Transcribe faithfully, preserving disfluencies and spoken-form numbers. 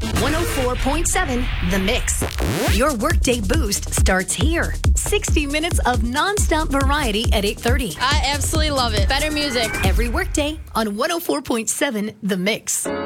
one oh four point seven The Mix. Your workday boost starts here. sixty minutes of nonstop variety at eight thirty. I absolutely love it. Better music. Every workday on one oh four point seven The Mix.